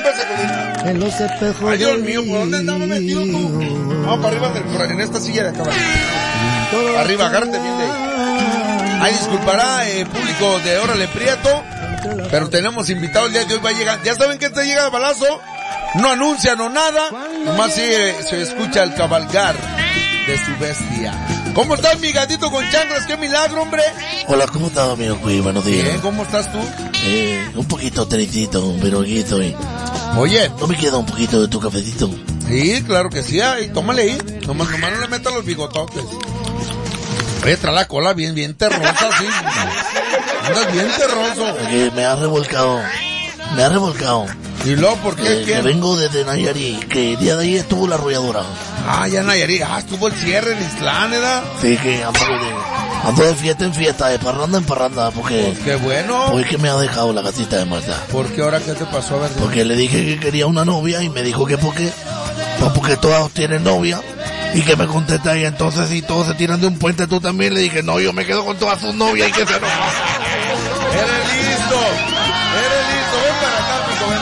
súbase, Colín. En los espejos. Ay, Dios mío, ¿por dónde andaba metido tú? Vamos para arriba en esta silla de acá. Arriba, agárrate bien de ahí. Ay, disculpará, público de Órale Prieto, pero tenemos invitado el día de hoy, va a llegar. Ya saben que este llega de balazo, no anuncia, no nada, nomás se escucha el cabalgar de su bestia. ¿Cómo estás, mi gatito con chanclas? ¡Qué milagro, hombre! Hola, ¿cómo estás, amigo Cuy? Buenos días. Bien, ¿cómo estás tú? Un poquito tristito, pero aquí estoy. Oye. ¿No me queda un poquito de tu cafecito? Sí, claro que sí, ahí, tómale ahí. Nomás no le metas los bigototes. Oye, trae la cola bien terrosa, sí. Andas bien terroso. Porque me ha revolcado. ¿Y luego por qué? Que vengo desde Nayarit, que el día de ahí estuvo la arrolladora. Ah, ya Nayarit, estuvo el cierre en Islán, ¿verdad? Sí, que ando de fiesta en fiesta, de parranda en parranda, porque... Pues qué bueno. Porque me ha dejado la gatita de Marta. ¿Por qué ahora qué te pasó? A ver, porque le dije que quería una novia y me dijo que porque todas tienen novia. Y que me contesta y entonces si todos se tiran de un puente tú también. Le dije, no, yo me quedo con todas sus novias y que se nos... Eres listo. Ven